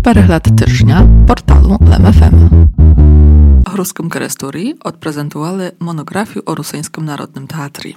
перегляд тижня порталу LEM.FM. Ruskim Keresturі odprezentували монографію о Русинському народному театрі.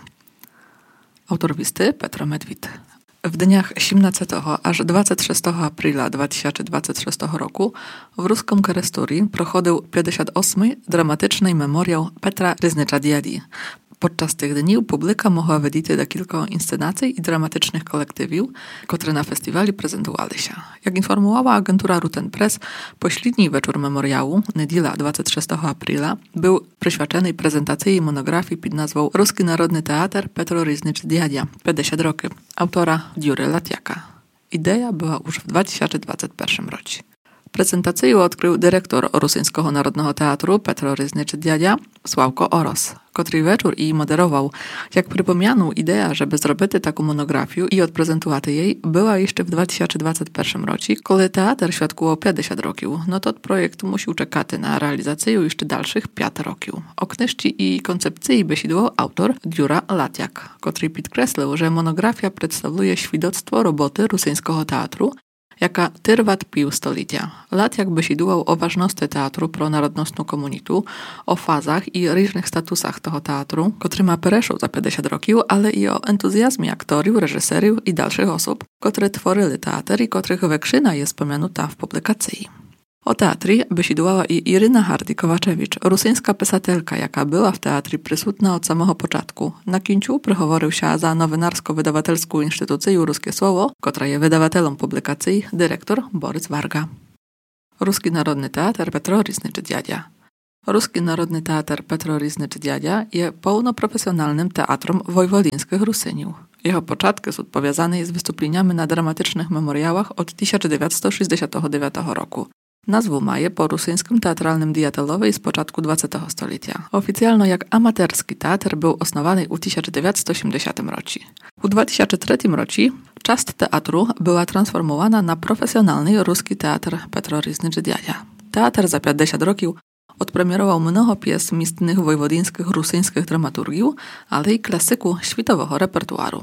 Autor listy Petro Medwid. W dniach 17 aż 26 aprila 2026 roku w Ruskim Keresturі проходив 58-й драматичний меморіал Петра Різнича-Дяді. Podczas tych dni publika mogła widzieć kilka inscenacji i dramatycznych kolektywów, które na festiwali prezentowały się. Jak informowała agentura Ruten Press, pośredni wieczór memoriału, niedziela 26 aprila, był przyświadczony prezentacji monografii pod nazwą Ruski Narodny Teatr Petro Ryznicz-Djadia, 50 roki, autora Dziury Latiaka. Idea była już w 2021 roku. Prezentację odkrył dyrektor Rusyńskiego Narodnego Teatru Petro Ryznicz-Djadia, Sławko Oros, który wieczór i moderował. Jak przypomniano, idea, żeby zrobić taką monografię i odprezentować jej, była jeszcze w 2021 roku, kiedy teatr świadkował 50 roków. No to projekt musiał czekać na realizację jeszcze dalszych 5 roków. O knyżci i koncepcji besidło autor Dziura Latiak, który podkreślił, że monografia przedstawia świadectwo roboty Rusyńskiego Teatru, jaka trwa pół stulecia. Latiak besidłował o ważności teatru pro narodnostną komunitu, o fazach i różnych statusach tego teatru, który ma przeszł za 50 roków, ale i o entuzjazmie aktorów, reżyserów i dalszych osób, które tworzyły teatr i których wekszyna jest wspomniana w publikacji. O teatrze besidłała i Iryna Hardy-Kowaczewicz, rusyńska pisatelka, jaka była w teatrze przysutna od samego początku. Na kinciu przychoworył się za nowinarsko-wydawatelską instytucję Ruskie Słowo, która jest wydawatelem publikacji, dyrektor Borys Warga. Ruski Narodny Teatr Petro Ryznicz-Djadia. Ruski Narodny Teatr Petro Ryznicz-Djadia jest pełnoprofesjonalnym teatrem wojwodinskich Rusyniów. Jego początki są powiązane z wystąpieniami na dramatycznych memoriałach od 1969 roku. Nazwę ma je po rosyjskim teatralnym dietolowej z początku XX stulecia. Oficjalno jak amatorski teatr był osnowany w 1980 roku. W 2003 roku część teatru była transformowana na profesjonalny ruski teatr Petro Ryznicz-Djadia. Teatr za 50 roków odpremierował mnoho pies mistnych wojwodinskich rusyńskich dramaturgiów, ale i klasyku światowego repertuaru.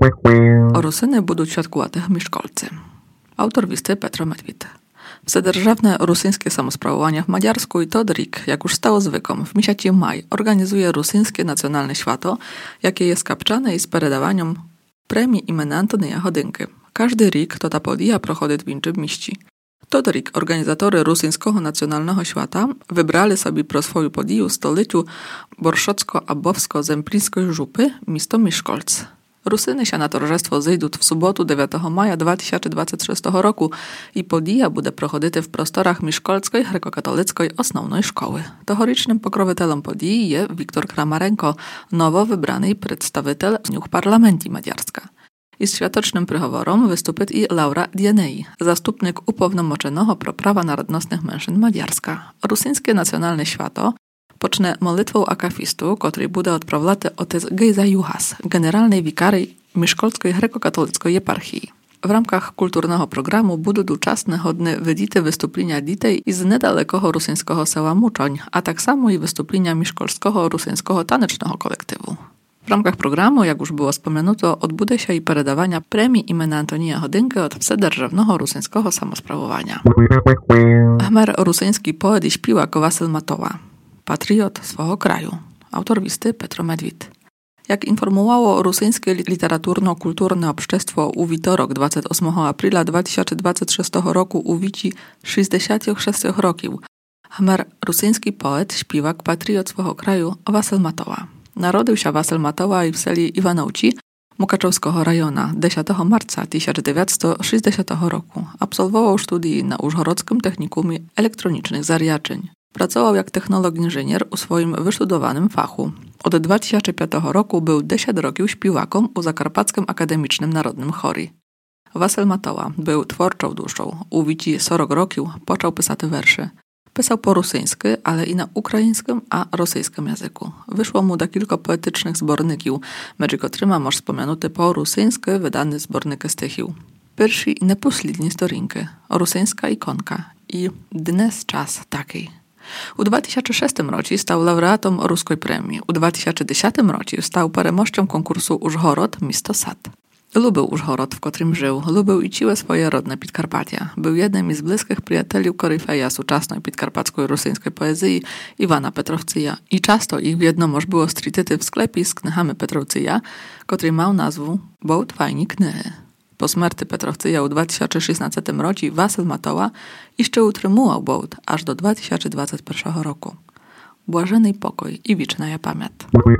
O Rusyny będą świadkować mieszkolcy. Autor listy Petro Medwid. Wsedержавne rosyjskie samosprawowanie w Maďarsku i Todrik, jak już stało zwykłym, w miesiącu maj organizuje rosyjskie nacjonalne święto, jakie jest kapczane i z peredawaniem premii imienia Antonija Chodynki. Każdy rok to ta podija prochodzi w innym mieście. Todrik, organizatory rosyjskiego nacjonalnego święta, wybrali sobie pro swoją podiju stoliciu Borszocko-Abowsko-Zemplińskiej żupy miasto Miszkolc. Rusyny się na towarzystwo zejdą w sobotu 9 maja 2026 roku i podija będzie prochodzić w prostorach Miszkolskiej grekokatolickiej osnovnej szkoły. Tohorycznym pokrowitelem podii jest Wiktor Kramarenko, nowo wybrany przedstawiciel w parlamentu Maďarska. I z światocznym przychoworom wystąpi i Laura Dienei, zastupnik upełnomoczonego pro prawa narodnostnych mężczyzn Maďarska. Rusyńskie nacjonalne święto pocznie modlitwą akafistu, który bude odprawlaty otec Gejza Juhas, generalnej wikary Miszkolskiej grekokatolickiej eparchii. W ramach kulturnego programu będą doczasne chodne wizyty wystąpienia ditej z niedalekiego rusyńskiego sela Muczoń, a tak samo i wystąpienia miszkolskiego rusyńskiego tanecznego kolektywu. W ramach programu, jak już było wspomniano, odbude się i peredawania premii imienia Antonija Chodynki od wsedержавnego rusyńskiego samosprawowania. Khmer rusyński poet i śpiewak Wasyl Matowa. Patriot swojego kraju. Autor listy Petro Medwid. Jak informowało rosyjskie literaturno-kulturne obszczestwo u witorok 28 aprila 2026 roku u wici 66 roków, Khmer rosyjski poet, śpiewak, patriot swojego kraju Wasyl Matowa. Narodził się Wasyl Matowa w seli Iwanowci Mukaczowskiego rajona 10 marca 1960 roku. Absolwował studia na Użhorodzkim Technikum Elektronicznych Zariaczeń. Pracował jak technolog-inżynier u swoim wystudowanym fachu. Od 2005 roku był 10 roków śpiewakiem u Zakarpackim Akademicznym Narodnym Chori. Wasyl Matowa był twórczą duszą. U wici 40 roków począł pisać werszy. Pisał po rosyjsku, ale i na ukraińskim a rosyjskim języku. Wyszło mu do kilku poetycznych zborników, między którymi masz wspomniany po rosyjsku wydany zbornik stychiów. Pierwszy i nieposledni storinki, rosyjska ikonka i dnes czas taki. U 2006 roku stał laureatom ruskiej premii. U 2010 roku stał peremością konkursu Użhorod Misto Sad. Lubił Užhorod, w którym żył, lubił i ciłe swoje rodne Podkarpatia. Był jednym z bliskich przyjaciół koryfeja współczesnej podkarpackiej rosyjskiej poezji Iwana Petrowcyja i często ich w jednomoż było strityty w sklepie z knychami Petrowcyja, który miał nazwę Bołt fajni knyhy. Po śmierci Petrowcyja w 2016 roku Wasyl Matoła jeszcze utrzymał Bołt aż do 2021 roku. Błażenej pokój i wieczna pamięć.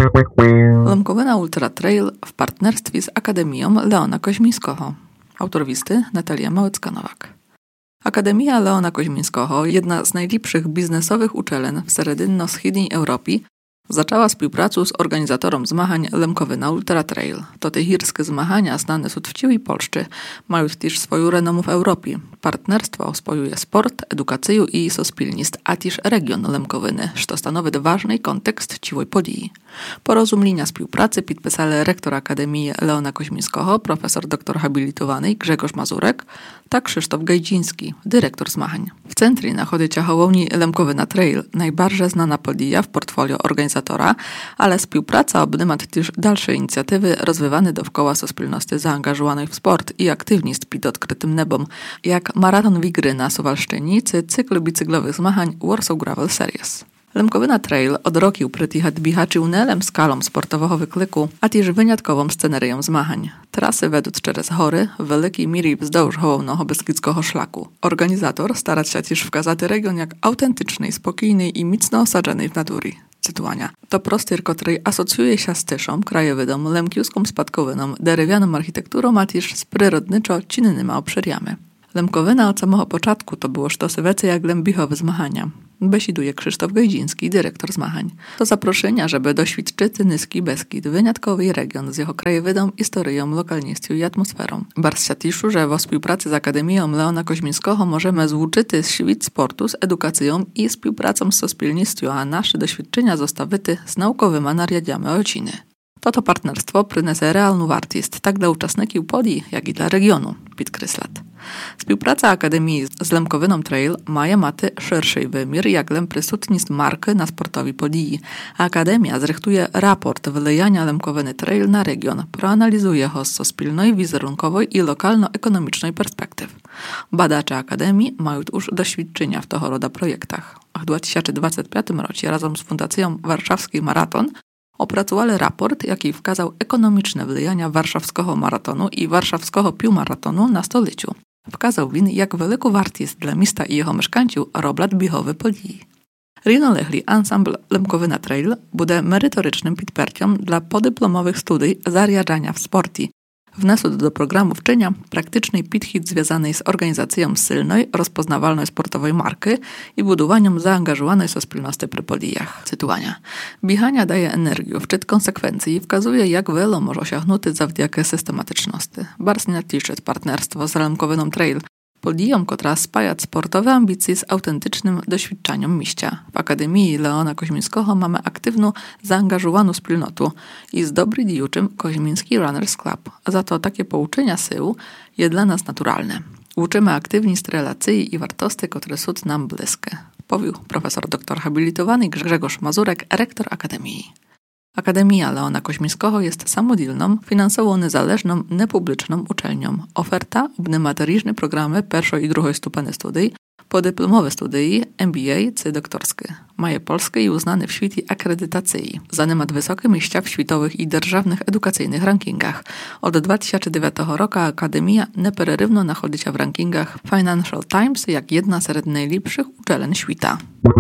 Lękowina Ultra Trail w partnerstwie z Akademią Leona Koźmińskiego. Autor listy Natalia Małecka-Nowak. Akademia Leona Koźmińskiego, jedna z najlepszych biznesowych uczelni w średnio-wschodniej Europie, zaczęła współpracę z organizatorem zmachań Lękowina Ultra Trail. To te górskie zmachania znane są w całej Polsce, mają też swoją renomę w Europie. Partnerstwo spojuje sport, edukację i sospilnost, a też region Lękowiny, co stanowi ważny kontekst ciłej podii. Porozumienia współpracy podpisali rektor Akademii Leona Koźmińskiego, profesor doktor habilitowany Grzegorz Mazurek, tak Krzysztof Gajdziński, dyrektor zmachań. W centrum nachodzi Hołowni Lękowina Trail, najbardziej znana podia w portfolio organizatora, ale współpraca obejmuje też dalsze inicjatywy rozwijane dookoła sospilności zaangażowanej w sport i aktywność pod odkrytym nebom, jak maraton Wigry na Suwalszczyni czy cykl bicyklowych zmachań Warsaw Gravel Series. Lękowina Trail od roku przytycha bihaczy unelem skalą sportowego wykliku, a też wyjątkową scenerią zmachań. Trasy według przez hory w wielkiej mierze wzdłuż Hołowno-Beskidzkiego szlaku. Organizator stara się też wskazać region jak autentyczny, spokojny i mocno osadzony w natury. Cytowania. To prostor, który asocjuje się z tyszą, krajowydom, lękiuską spadkowiną, derewianą architekturą, a też z przyrodniczo-czynnymi obszariami. Lękowina od samego początku to było sztosy więcej jak lębichowe zmachania. Besiduje Krzysztof Gajdziński, dyrektor zmachań. To zaproszenia, żeby doświadczyć Nyski Beskid, wyjątkowy region z jego krajowydą, historią, lokalnością i atmosferą. Bardzo się cieszę, że we współpracy z Akademią Leona Koźmińskiego możemy złączyć świat sportu z edukacją i współpracą z sospilnością, a nasze doświadczenia zostały z naukowymi narzędziami ociny. To partnerstwo przyniesie realną wartość tak dla uczestników podii, jak i dla regionu, podkreślat. Współpraca Akademii z Lękowiną Trail ma maty szerszy wymiar, jak przysutność marki na sportowi podii. Akademia zrychtuje raport wylejania Lękowiny Trail na region, proanalizuje go z sospilnej, wizerunkowej i lokalno-ekonomicznej perspektyw. Badacze Akademii mają już doświadczenia w tego rodzaju projektach. W 2025 roku razem z Fundacją Warszawski Maraton opracowali raport, jaki wskazał ekonomiczne wlijania warszawskiego maratonu i warszawskiego półmaratonu na stoleciu. Wskazał win, jak wielką wartość dla miasta i jego mieszkańców roblat biegowe podii. Równolegle ensemble Lękowina Trail będzie merytorycznym podparciem dla podyplomowych studiów zariadzania w sporcie. Wniosł do programu wczenia praktycznej podchód związanej z organizacją silnej, rozpoznawalnej sportowej marki i budowaniem zaangażowanej sospilności przy podijach. Cytowania. Bieganie daje energię, wczyt konsekwencji i wskazuje, jak wiele może osiągnąć zawdzięki systematyczności. Bardzo natliczyć partnerstwo z Lękowiną Trail, podijom, która spaja sportowe ambicje z autentycznym doświadczeniem mieścia. W Akademii Leona Koźmińskiego mamy aktywną, zaangażowaną wspólnotę i z dobry dziuczym Koźmiński Runners Club. Za to takie pouczenia sył jest dla nas naturalne. Uczymy aktywnie z relacji i wartości, które są nam bliskie. Powił profesor doktor habilitowany Grzegorz Mazurek, rektor Akademii. Akademia Leona Koźmińskiego jest samodzielną, finansowo niezależną, niepubliczną uczelnią. Oferta obejmuje różne programy pierwszej i drugiej stopni studiów, podyplomowe studia, MBA czy doktorskie. Maje polskie i uznane w świecie akredytacji. Zajmuje wysokie miejsca w światowych i державnych edukacyjnych rankingach. Od 2009 roku Akademia nieprerywno nachodzi się w rankingach Financial Times jak jedna z najlepszych uczelni świata.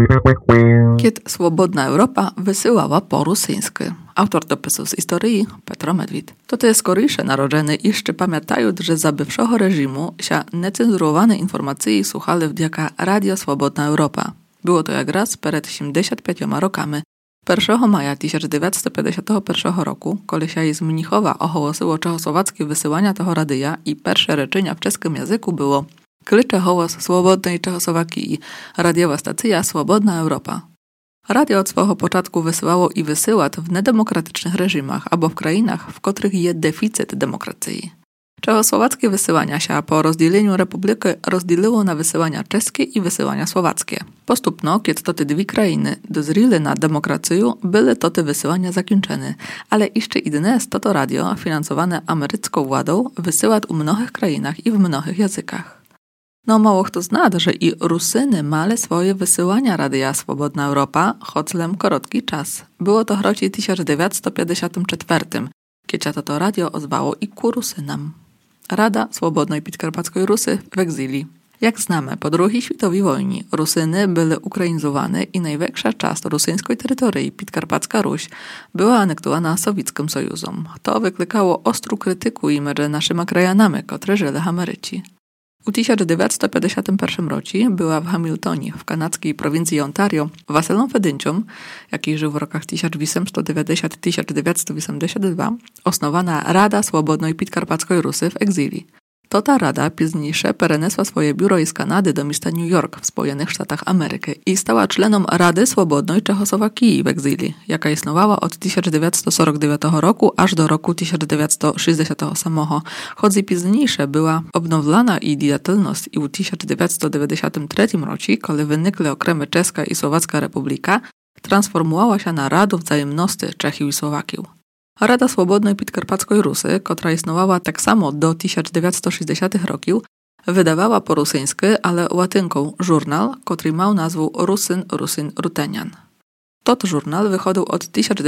Kiedy Swobodna Europa wysyłała po rosyjsku. Autor dopisów z historii Petro Medwid. To te skorejsze narodziny jeszcze pamiętają, że za bywszego reżimu się niecenzurowane informacje słuchali wdzięka Radio Swobodna Europa. Było to jak raz przed 75 rokami. 1 maja 1951 roku kolesia z Mnichowa ogłosiło czechosłowackie wysyłania tego radia i pierwsze reczenia w czeskim języku było Klicze hołos swobodnej Czechosłowakii, radiowa stacja Swobodna Europa. Radio od swojego początku wysyłało i wysyła w niedemokratycznych reżimach albo w krajach, w których jest deficyt demokracji. Czechosłowackie wysyłania się po rozdzieleniu republiki rozdzieliło na wysyłania czeskie i wysyłania słowackie. Postupno, kiedy to te dwie krainy dozrіли na demokrację, były to te wysyłania zakończone, ale jeszcze i dnes to radio, finansowane amerycką władą, wysyła u mnogich krajinach i w mnogich językach. No mało kto zna, że i Rusyny mali swoje wysyłania Radia Swobodna Europa, choclem krótki czas. Było to w roku 1954, kiedy to radio ozwało i ku Rusynam. Rada Swobodnej Podkarpackiej Rusy w egzilii. Jak znamy, po II światowej wojnie Rusyny były ukrainizowane i największa część rosyjskiej terytorii, Podkarpacka Ruś, była anektowana Sowieckim Sojuzem. To wyklikało ostrą krytykę między naszymi krajanami, które żyli w Ameryce. W 1951 roku była w Hamiltonie, w kanadzkiej prowincji Ontario, Wasilą Fedyncią, jaki żył w rokach 1890-1982, osnowana Rada Swobodnej Podkarpackiej Rusy w egzilii. To ta rada później przenesła swoje biuro z Kanady do miasta New York w Spojenych Stanach Ameryki i stała członem Rady Swobodnej Czechosłowacji w egzilii, jaka istniała od 1949 roku aż do roku 1968, choć później była obnowiona jej działalność i w 1993 roku, kiedy wynikły okremy Czeska i Słowacka Republika, transformowała się na Radę Wzajemności Czechii i Słowakii. Rada Swobodnej Podkarpackiej Rusy, która istniała tak samo do 1960 roków, wydawała po rosyjsku, ale łatynką żurnal, który miał nazwę Rusyn Rutenian. Tot żurnal wychodził od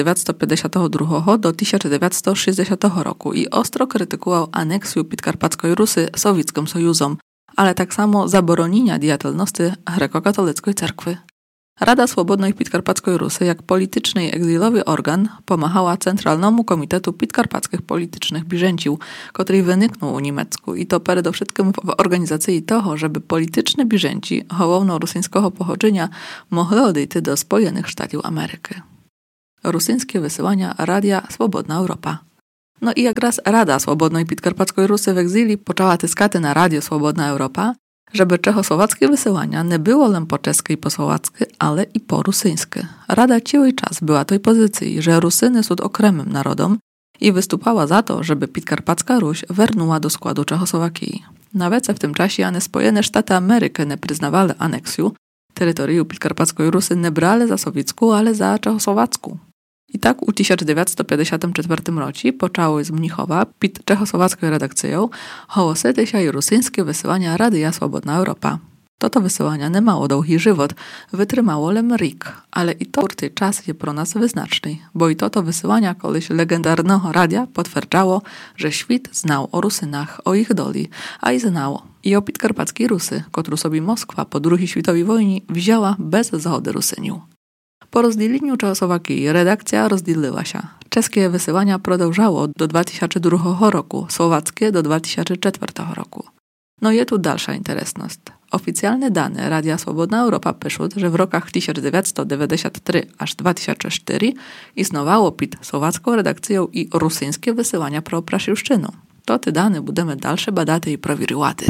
1952 do 1960 roku i ostro krytykował aneksję Podkarpackiej Rusy Sowieckim Sojuzem, ale tak samo zabronienia działalności grekokatolickiej cerkwy. Rada Swobodnej Podkarpackiej Rusy, jak polityczny i egzilowy organ, pomagała Centralnemu Komitetu Podkarpackich Politycznych Bieżęcił, który wyniknął u niemiecku i to przede wszystkim w organizacji toho, żeby polityczne bieżęci hołowno-rosyjskiego pochodzenia mogli odejść do Spojenych Stanów Ameryki. Rosyjskie wysyłania Radia Swobodna Europa. No i jak raz Rada Swobodnej Podkarpackiej Rusy w egzilii poczęła tyskać na Radio Swobodna Europa, żeby czechosłowackie wysyłania nie było len po czeskie i po słowackie, ale i po rosyjskie. Rada cały czas była tej pozycji, że Rusyny są okremym narodom i wystupała za to, żeby Podkarpacka Ruś wernęła do składu Czechosłowacji. Nawet w tym czasie Spojone Sztaty Ameryki nie przyznawały aneksju, terytorium Podkarpackiej Rusy nie brali za sowiecką, ale za czechosłowacką. I tak w 1954 roku poczęły z Mnichowa pod czechosłowacką redakcją hołosety się i rosyjskie wysyłania Radia Swobodna Europa. To wysyłania nie mało długi żywot, wytrzymało lem rik, ale i to ten czas jest pro nas wyznaczny, bo i to wysyłania koleś legendarnego radia potwierdzało, że świat znał o Rusynach, o ich doli, a i znało i o Podkarpackiej Rusy, którą sobie Moskwa po II światowej wojnie wzięła bez zgody Rusyniów. Po rozdzieleniu Czechosłowacji redakcja rozdzieliła się. Czeskie wysyłania продовжało do 2002 roku, słowackie do 2004 roku. No jest tu dalsza interesność. Oficjalne dane Radia Swobodna Europa piszą, że w rokach 1993 aż 2004 istniało pod słowacką redakcją i rosyjskie wysyłania pro Prasiuszczynu. To te dane będziemy dalsze badać i prowiriłaty.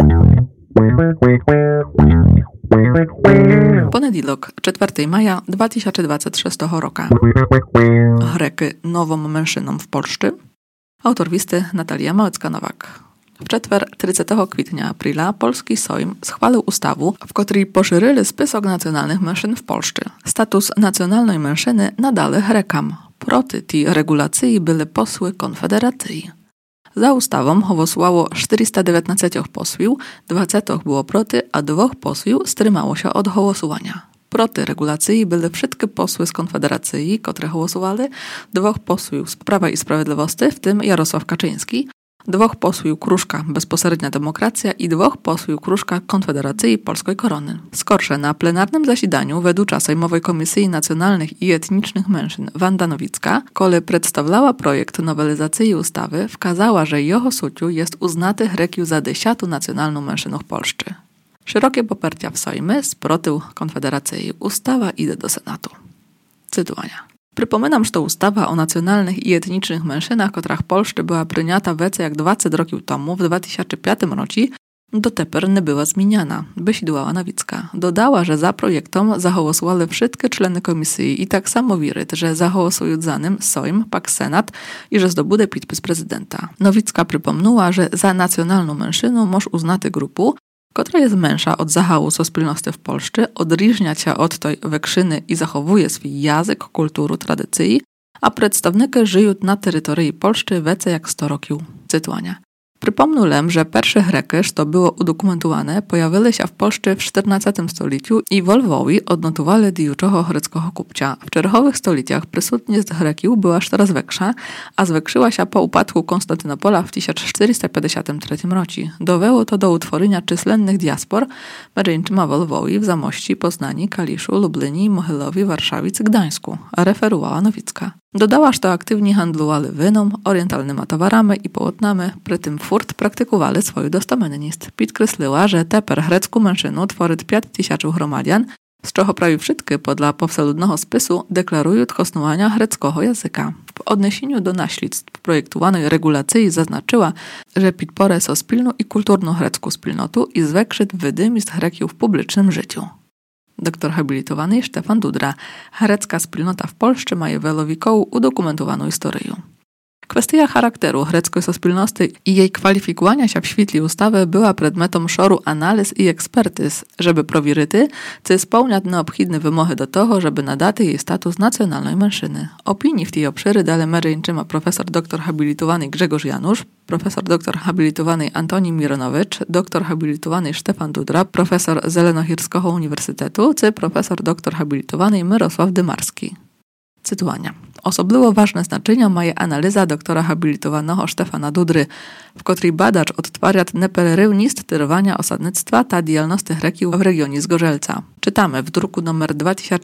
Poniedziałek, 4 maja 2026 roku. Greki nową mężczyzną w Polsce. Autor listy Natalia Małecka-Nowak. W czwartek 30 kwietnia aprila polski Sejm schwalił ustawę, w której poszerzyli spisek nacjonalnych mężczyzn w Polsce. Status nacjonalnej mężczyzny nadali Grekom. Proti tej regulacji byli posły Konfederacji. Za ustawą głosowało 419 posłów, 20 było proti, a 2 posłów wstrzymało się od głosowania. Proti regulacji byli wszystkie posły z Konfederacji, które głosowali, 2 posłów z Prawa i Sprawiedliwości, w tym Jarosław Kaczyński, 2 posłów Kruszka Bezpośrednia Demokracja i 2 posłów Kruszka Konfederacji Polskiej Korony. Skorsze na plenarnym zasiedaniu według Sejmowej Komisji Nacjonalnych i Etnicznych Mężczyzn Wanda Nowicka, kole przedstawiała projekt nowelizacji ustawy, wskazała, że jego suciu jest uznaty Grekiu za 10 nacjonalną mężczyznę w Polsce. Szerokie poparcia w Sejmie sprotył Konfederacji. Ustawa idzie do Senatu. Cytowania. Przypominam, że to ustawa o nacjonalnych i etnicznych mężczyznach, która w Polsce była przyjęta więcej jak 20 roków temu, w 2005 roku, Дотепер не była zmieniana, besidłała Nowicka. Dodała, że za projektom zagłosowali wszystkie człony komisji i tak samo wierzy, że zagłosują za nim Sejm, pak Senat i że zdobude podpis prezydenta. Nowicka przypomniała, że za nacjonalną mężczyznę może uznać grupu, która jest męża od zachału spólności w Polsce, odróżnia się od tej wekrzyny i zachowuje swój język, kulturę, tradycje, a przedstawnicy żyją na terytorii Polski więcej jak 100 roków. Cytowania. Przypomnę, że pierwsze Greki, co było udokumentowane, pojawili się w Polsce w XIV stuleciu i w Lwowie odnotowali diuczego greckiego kupcia. W czerwonych stuleciach prysutność Greków była coraz większa, a zwiększyła się po upadku Konstantynopola w 1453 roku. Dowiało to do utworzenia czyslennych diaspor, między innymi w Lwowie, w Zamości, Poznaniu, Kaliszu, Lublinie, Mochylowie, Warszawie i Gdańsku, referowała Nowicka. Dodała, że aktywnie handlowali winem, orientalnymi towarami i połotnami, przy tym furt praktykowali swoją dostamenność. Podkreśliła, że teper grecką mężczyznę tworzy 5000 gromadian, z czego prawie wszystkie podla powseludnego spisu deklarują kosnowania greckiego języka. W odniesieniu do naśledztw projektowanej regulacji zaznaczyła, że podporę so spilną i kulturną grecką wspólnotu i zwiększyć wydymizm Greków w publicznym życiu. Doktor habilitowany Stefan Dudra. Grecka wspólnota w Polsce ma wielowiekowo udokumentowaną historię. Kwestia charakteru greckiej wspólnoty i jej kwalifikowania się w świetle ustawy była przedmiotem szoru analiz i ekspertyz, żeby prowieryty, czy spełniać neobchidne wymogi do tego, żeby nadać jej status nacjonalnej mężczyzny. Opinii w tej obszerze dali m.in. profesor doktor habilitowany Grzegorz Janusz, profesor doktor habilitowany Antoni Mironowicz, doktor habilitowany Stefan Dudra, profesor Zelenochirskiego Uniwersytetu, czy profesor doktor habilitowany Mirosław Dymarski. Cytowania. Osobliwie ważne znaczenie ma analiza doktora habilitowanego Stefana Dudry, w której badacz odtwarza nepererywność tyrowania osadnictwa ta dialności Greków w regionie Zgorzelca. Czytamy w druku nr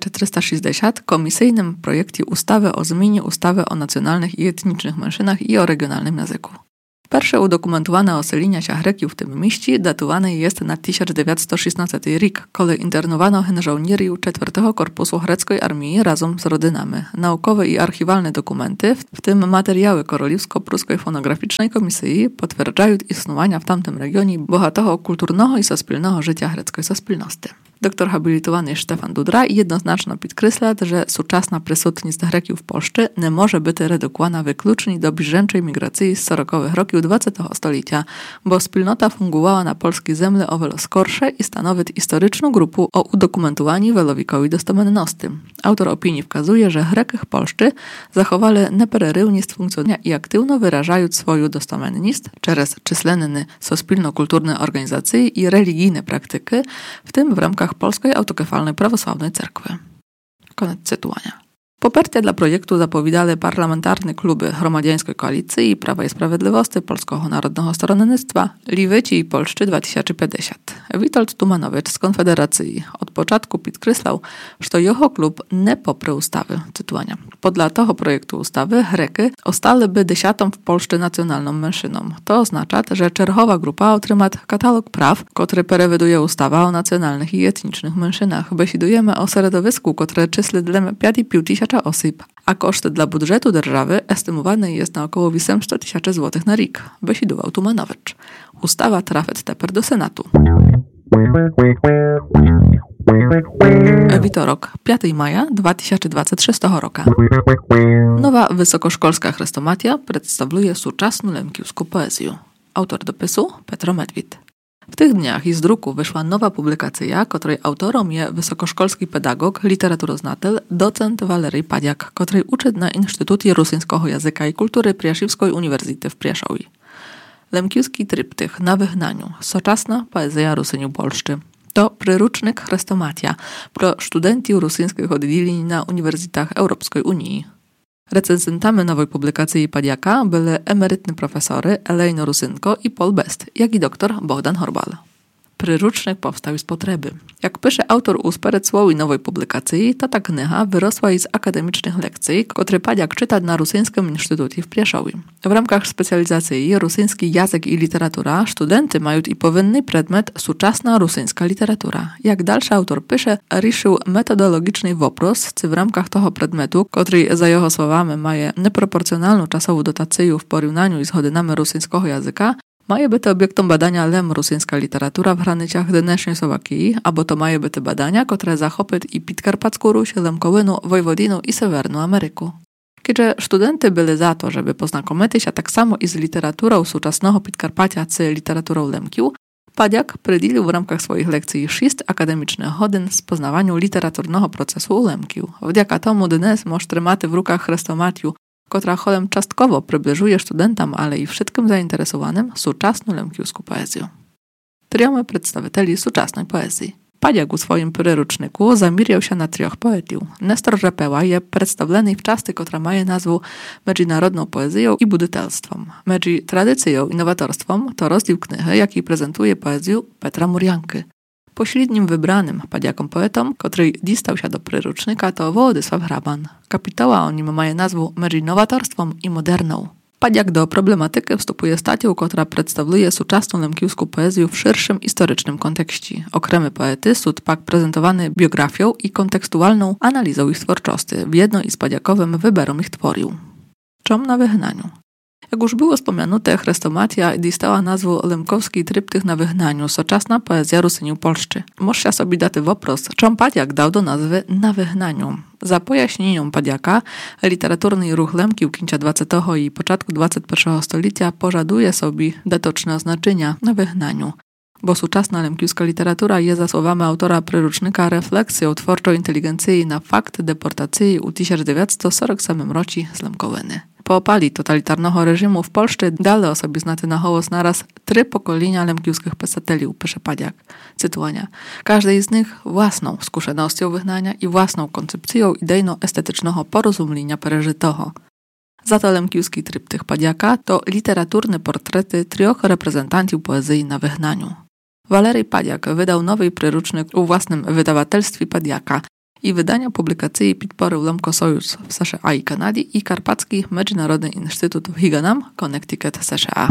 2360 komisyjnym projekcie ustawy o zmianie ustawy o nacjonalnych i etnicznych menszynach i o regionalnym języku. Pierwsze udokumentowane oselenia się Greków w tym mieście datowane jest na 1916 rok, kiedy internowano żołnierzy 4 Korpusu Greckiej Armii razem z rodzinami. Naukowe i archiwalne dokumenty, w tym materiały Koroliwsko-Pruskiej Fonograficznej Komisji, potwierdzają istnienie w tamtym regionie bogatego kulturnego i sospólnego życia greckiej sospólności. Doktor habilitowany Stefan Dudra jednoznacznie podkreśla, że współczesna prysutność Greków w Polsce nie może być redukowana wyklucznie do bieżącej migracji z 40-ych roków XX stulecia, bo wspólnota fungowała na polskiej ziemi o wiele skorsze i stanowi historyczną grupę o udokumentowani wielowiekowej dostamenności. Autor opinii wskazuje, że Greki w Polsce zachowali nepererywność funkcjonowania i aktywno wyrażają swoją dostamenność przez czyslenne sospólno-kulturne organizacje i religijne praktyki, w tym w ramach Polskiej Autokefalnej Prawosławnej Cerkwy. Koniec cytowania. Poparcie dla projektu zapowiadali parlamentarne kluby Gromadziańskiej Koalicji i Prawa i Sprawiedliwości, Polskiego Narodnego Stronnictwa, Liwyci i Polscy 2050. Witold Tumanowicz z Konfederacji od początku podkreślał, że jego klub nie poprze ustawy. Cytowania. Podla tego projektu ustawy Greki ostaliby 10. w Polsce nacjonalną mężczyzną. To oznacza, że czerwowa grupa otrzyma katalog praw, który przewiduje ustawa o nacjonalnych i etnicznych mężczyznach. Besidujemy o środowisku, które czysli dla 5,5 tysiąca osób, a koszty dla budżetu держawy estymowany jest na około 800 000 złotych na rok, besidował Tumanowicz. Ustawa trafi teper do Senatu. Witorok, 5 maja 2026 roku. Nowa wysokoszkolska chrestomatia przedstawia współczesną lemkiewską poezję. Autor dopisu Petro Medwid. W tych dniach i z druku wyszła nowa publikacja, której autorem jest wysokoszkolski pedagog, literaturoznatel, docent Walery Padiak, który uczy na Instytucie Rosyjskiego Języka i Kultury Priaszewskiej Uniwersytety w Prieszowie. Lemkiewski tryptych na wygnaniu, soczasna poezja Rusyniu Polszczy. To przyrucznik chrestomatia pro studentów rosyjskich oddzieleń na Uniwersytetach Europejskiej Unii. Recenzentami nowej publikacji Padiaka byli emerytni profesory Elejno Rusynko i Paul Best, jak i dr Bogdan Horbal. Przyrucznik powstał z potrzeby. Jak pisze autor u słowami nowej publikacji, ta kniha wyrosła z akademicznych lekcji, które Padiak czyta na Rosyjskim Instytucie w Prieszowie. W ramach specjalizacji rosyjski język i literatura studenty mają i powinny przedmiot współczesna rosyjska literatura. Jak dalszy autor pisze, ruszył metodologiczny wopros, czy w ramach tego przedmiotu, który za jego słowami ma nieproporcjonalną czasową dotację w porównaniu z godzinami rosyjskiego języka, Mає бути об'єктом badania lem rusyńska literatura w границях dnešnej Słowakii, або то має бути badania, które захопить і Підкарпатську Русь, Лемковину, Войводину і Северну Америку. Kiedy studenty byli za to, żeby poznakomić się tak samo i z literaturą współczesnego Podkarpacia czy literaturą Lemkiu, Padiak przydzielił w ramach swoich lekcji 6 akademicznych godzin z poznawaniu literaturnego procesu u Lemkiu. Wdzięka tomu dnes możecie mać w rukach chrestomatiu, która cholem czastkowo przybliżuje studentom, ale i wszystkim zainteresowanym współczesną lemkiuską poezję. Triomy przedstawicieli współczesnej poezji. Padiak u swoim przyruczniku zamiriał się na 3 poetów. Nestor Rzepeła je przedstawiony w czasty, która ma nazwę międzynarodną poezją i budytelstwem. Między tradycją i nowatorstwem to rozdział knihy, jaki prezentuje poezję Petra Murianki. Pośrednim wybranym Padiakom poetom, który dostał się do przyrucznika, to Wołodysław Hraban. Kapitała o nim ma nazwę między nowatorstwem i moderną. Padiak do problematyki wstępuje statią, która przedstawia współczesną lemkiuską poezję w szerszym historycznym kontekście. Okremy poety są pak prezentowane biografią i kontekstualną analizą ich twórczości w jedno i z Padiakowym wyborem ich tworił. Czom na wygnaniu. Jak już było wspomniane, chrestomatia dostała nazwę Lemkowski tryptych na wygnaniu, soczasna poezja Rusyniu Polszczy. Można sobie dać wopros, czom Padiak dał do nazwy na wygnaniu. Za pojaśnieniem Padiaka, literaturny ruch Lemki u końca XX i początku XXI stulecia pożaduje sobie datoczne oznaczenia na wygnaniu. Bo współczesna lemkiuska literatura jest za słowami autora przyrucznika refleksją twórczą inteligencji na fakt deportacji u 1947 roku z Lemkowiny. Po opali totalitarnego reżimu w Polsce dali o sobie znać na hołos naraz 3 pokolenia lemkiuskich pisateli, pisze Padiak. Cytuwania. Każdy z nich własną skutecznością wygnania i własną koncepcją idejno-estetycznego porozumienia przeżytego. Za to lemkiuski tryptych Padiaka to literaturne portrety 3 reprezentantów poezji na wygnaniu. Walery Padiak wydał nowy przyrucznik u własnym wydawatelstwie Padiaka i wydania publikacji podporu Lemko-Sojusz w США i Kanadzie i Karpacki Międzynarodny Instytut w Higanam, Connecticut, США.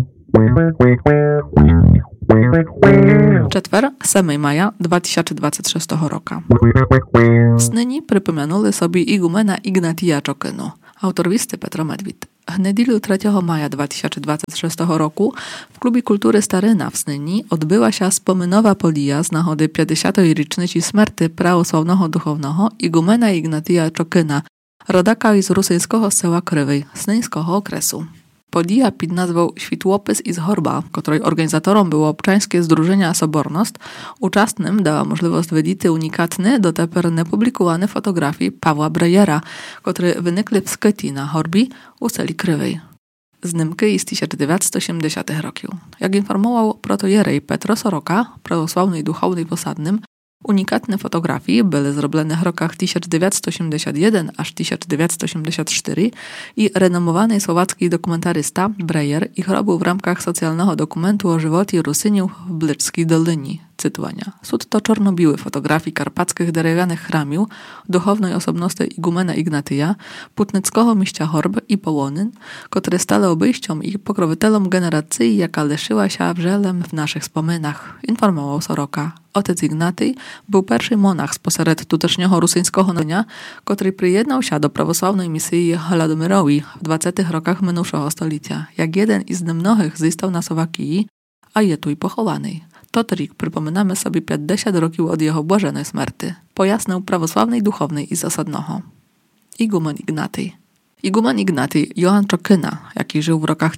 7 maja 2026 roku. Snyni przypominuli sobie igumena Ignatija Czokynu. Autor listy Petro Medwid. W niedzielę 3 maja 2026 roku w Klubie Kultury Staryna w Snyni odbyła się wspominowa podija z nagody 50. rocznicy śmierci prawosławnego duchownego igumena Ignatija Czokyna, rodaka z rusyńskiego sela Krywej, snyńskiego okresu. Podija pod nazwą Światłopis iz Horba, której organizatorom było obczańskie Zdrużenia Soborność, uczestnym dała możliwość widzieć unikatne, doteper niepublikowane fotografii Pawła Brejera, które wynikły w Skytii na Horbi u seli Krywej. Znimki z 1980 roku. Jak informował protojerej Petro Soroka, prawosławnej duchownej posadnym, unikatne fotografie były zrobione w rokach 1981 aż 1984 i renomowany słowacki dokumentarysta Breyer ich robił w ramach socjalnego dokumentu o żywocie Rusyniów w Blickiej Dolinie. Cytowania. Sud to czarno-białe fotografii karpackich drewnianych chramił, duchownej osobności igumena Ignatyja, putnickiego mieścia Horb i Połonyn, które stale obejściom i pokrowitelom generacji, jaka leszyła się wrzelem w naszych wspominach, informował Soroka. Ojciec Ignatyj był pierwszy monach spośród tutecznego rusyńskiego narodzenia, który przyjednał się do prawosławnej misji Holodomyrowi w 20 rokach minionego stulecia. Jak jeden z niemnogich został na Słowakii, a je tu i pochowany. To trik przypominamy sobie 50 roków od jego błaženej śmierci. Pojasnął prawosławnej duchownej i zasadnoho. Igumen Ignatyj. Igumen Ignatyj Johann Czokyna, jaki żył w rokach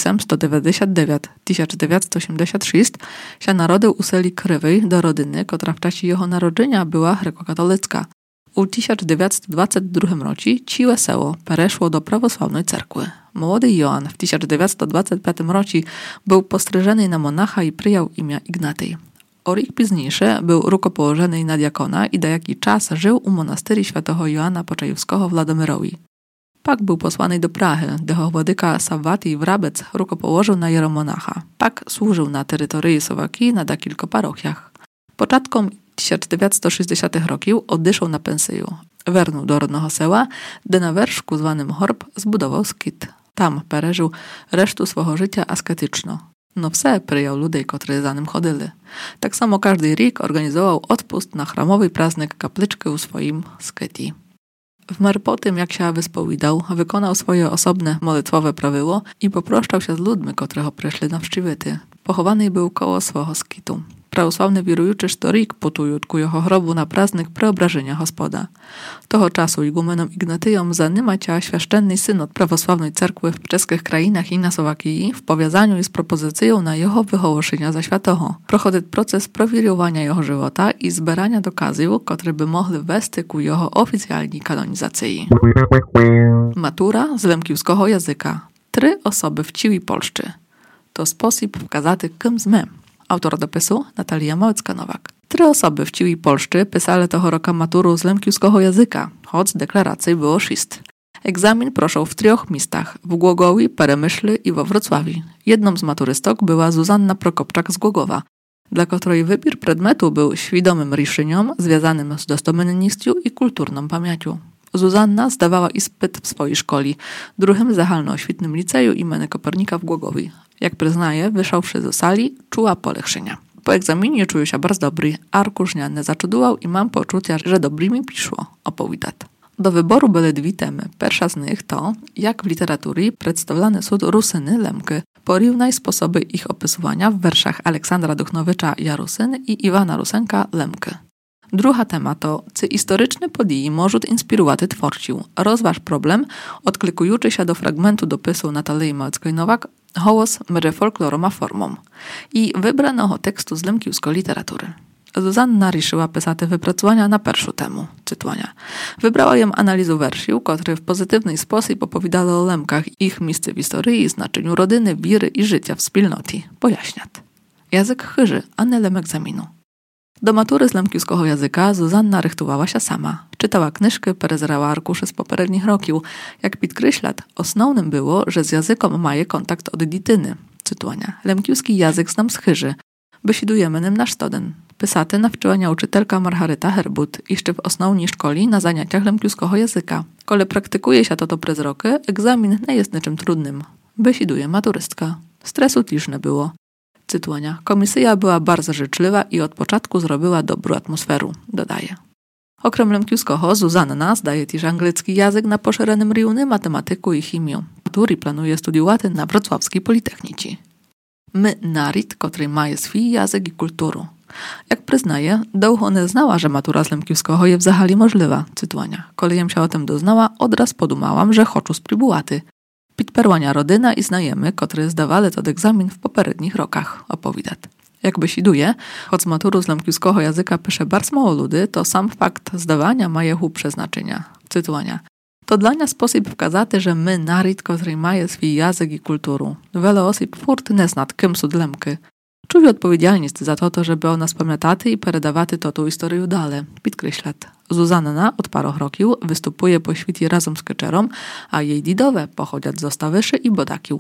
1899-1986, się narodził u seli Krywej do rodziny, która w czasie jego narodzenia była grekokatolicka. U 1922 roku ciłe seło przeszło do prawosławnej cerkwy. Młody Johann w 1925 roku był postryżony na monacha i przyjął imię Ignatyj. Rok późniejszy był rukopołożony na diakona i do jaki czas żył u monasterii świętego Joanna Poczajewskiego w Ladomyrowi. Pak był posłany do Prahy, gdzie władyka Sawwati Wrabec rukopołożył na jeromonacha. Pak służył na terytorii Słowakii na kilku parochiach. Początkom 1960 roków odeszł na pensję. Wernął do rodnego sela, gdzie na wierzchu zwanym Horb zbudował skit. Tam przeżył resztę swojego życia asketyczno. No wse przyjął ludzi, którzy za nim chodzili. Tak samo każdy rok organizował odpust na chramowy praznik kapliczkę u swoim skytii. W mer po tym, jak się wyspowiadał, wykonał swoje osobne modlitwowe prawyło i poproszczał się z ludźmi, których przyszli na wczciwyty. Pochowany był koło swego skitu. Prawosławny wirujuczy sztorik putują ku jeho grobu na praznych preobrażenia Gospoda. Toho czasu igumenom Ignatyjom zanymacia świeszczenny synod prawosławnej cerkwy w czeskich krainach i na Słowakii w powiązaniu i z propozycją na jeho wyhołoszenia za światoho. Prochodzi proces prowiriowania jego żywota i zbierania dokazów, które by mogli wести ku jego oficjalnej kanonizacji. Matura z lemkiwskiego języka. 3 osoby w ciwi Polszczy. To sposób wskazaty, kim sme. Autor dopisu Natalia Małecka-Nowak. 3 osoby w ciwi Polszczy pisali toho roka maturu z lemkiwskiego języka, choć deklaracji było 6. Egzamin proszą w 3 miejscach, w Głogowie, Peremyśli i we Wrocławiu. Jedną z maturystok była Zuzanna Prokopczak z Głogowa, dla której wybór predmetu był świadomym решением związanym z dostomennością i kulturną pamięcią. Zuzanna zdawała ispyt w swojej szkoli, drugim zahalnooświtnym liceju imienia Kopernika w Głogowie. Jak przyznaje, wyszławszy z sali, czuła polechszenia. Po egzaminie czuję się bardzo dobry, arkusz nie zaczudował i mam poczucie, że dobrze mi piszło, opowiada. Do wyboru były 2 temy. Pierwsza z nich to, jak w literaturze przedstawiane są Rusyny Lemki. Porównaj sposoby ich opisywania w werszach Aleksandra Duchnowicza Jarusyn i Iwana Rusenka Lemki. Druga tema to, czy historyczne podії можуть inspirować twórców. Rozważ problem, odklikujący się do fragmentu dopisu Natalii Małeckiej-Nowak Hołos mry folkloroma formą i wybranego tekstu z lemkiwskiej literatury. Zuzanna riszyła pisać wypracowania na pierwszą temu, cytowania. Wybrała ją analizu wersiów, które w pozytywny sposób opowiadały o Lemkach, ich miejscu w historii, znaczeniu rodziny, wiry i życia w wspólnocie. Pojaśniat. Język chyży, a nie lem egzaminu. Do matury z lemkiwskiego języka Zuzanna rychtowała się sama. Czytała knyżki, perezerała arkusze z poprzednich roków. Jak podkreślat, osnovnym było, że z językiem maje kontakt od dityny. Cytowania. Lemkiwski język znam z chyży. Besidujemy nim na sztoden. Pysaty nawczyła nauczytelka Margaryta Herbut, jeszcze w osnovnej szkoli na zajęciach lemkiwskiego języka. Kole praktykuje się to przez roki, egzamin nie jest niczym trudnym. Besiduje maturystka. Stresu też nie było. Cytowania. Komisja była bardzo życzliwa i od początku zrobiła dobrą atmosferę, dodaje. Okrem lemkiwskiego Zuzanna zdaje też angielski język na poszerzonym rejonie, matematyku i chemię. Matury planuje studiować na wrocławskiej Politechnice. My naród, który ma swój język i kulturę. Jak przyznaje, długo nie znała, że matura z lemkiwskiego jest w zahali możliwa. Cytowania. Kolejem się o tym doznała, odraz podumałam, że chcę spróbować. Pitperłania rodyna i znajemy, które zdawali ten egzamin w poprzednich rokach, opowiada. Jakby siduje, choć z maturu z lemkiwskiego języka pisze bardzo mało ludzi, to sam fakt zdawania ma jeho przeznaczenia. Cytowania. To dla nas sposób wskazać, że my naród, który ma swój język i kulturę. Wiele osób furt nie zna, kim są Lemki. Czuję odpowiedzialność za to, żeby o nas pamiętać i peredawać tą historię dalej, podkreślat. Zuzanna od paru roków występuje po świecie razem z Keczerom, a jej didowe pochodzą z Ostawyszy i Bodakił.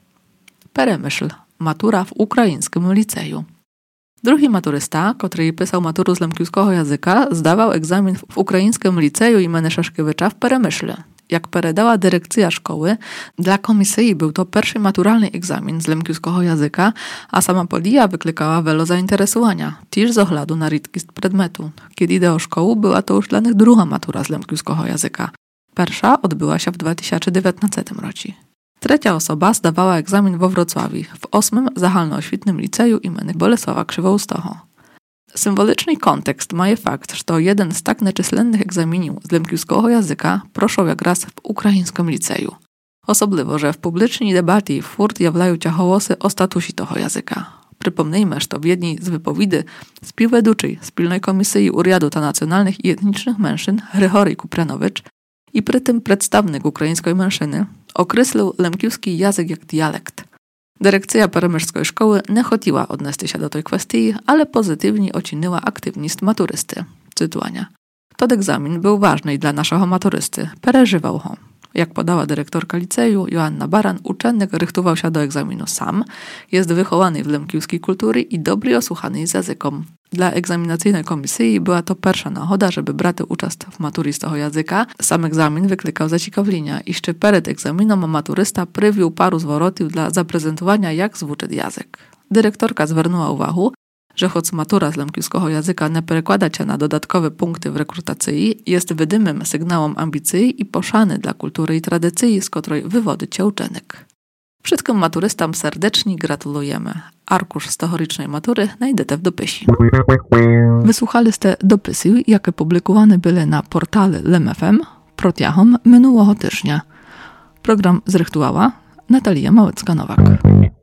Peremyśl. Matura w ukraińskim liceju. Drugi maturysta, który pisał maturu z lemkiwskiego języka, zdawał egzamin w ukraińskim liceju imienia Szaszkiewicza w Peremyślu. Jak peredała dyrekcja szkoły, dla komisji był to pierwszy maturalny egzamin z lemkiwskiego języka, a sama podija wyklikała wiele zainteresowania, też z oglądu na rytkość predmetu. Kiedy idę o szkołę, była to już dla nich druga matura z lemkiwskiego języka. Pierwsza odbyła się w 2019 roku. Trzecia osoba zdawała egzamin we Wrocławiu, w 8. Zahalnooświtnym Liceju imienia Bolesława Krzywoustego. Symboliczny kontekst ma fakt, że to jeden z tak nieczyslennych egzaminów z lemkiwskiego języka proszą jak raz w ukraińskim liceju. Osobliwo, że w publicznej debacie furt jawlają się głosy o statusie tego języka. Przypomnijmy, że to w jednej z wypowiedzi współwieduczej Wspólnej Komisji Uriadu ta Nacjonalnych i Etnicznych Mężczyzn Hryhoryj Kupranowicz i przy tym przedstawnik ukraińskiej mężczyzny określił lemkiwski język jak dialekt. Dyrekcja peremyszskiej szkoły nie chciała odnieść się do tej kwestii, ale pozytywnie oceniła aktywność maturysty. Cytowania. Ten egzamin był ważny dla naszego maturysty. Przeżywał go. Jak podała dyrektorka liceju Joanna Baran, uczennik rychtował się do egzaminu sam, jest wychowany w lemkiwskiej kultury i dobry osłuchany z językiem. Dla egzaminacyjnej komisji była to pierwsza nagoda, żeby brać udział w matury z tego języka. Sam egzamin wyklikał zaciekawienia. Jeszcze przed egzaminem maturysta przywiózł paru zwrotów dla zaprezentowania, jak zwuczy język. Dyrektorka zwróciła uwagę, że choć matura z lemkівського języka nie przekłada cię na dodatkowe punkty w rekrutacji, jest wydymym sygnałem ambicji i poszany dla kultury i tradycji, z której wywody cię uczennik. Wszystkim maturystom serdecznie gratulujemy. Arkusz stochorycznej matury znajdziecie w dopisie. Wysłuchaliście dopisy, jakie publikowane były na portale LMFM protiahom minionego tygodnia. Program zrychtowała Natalia Małecka-Nowak.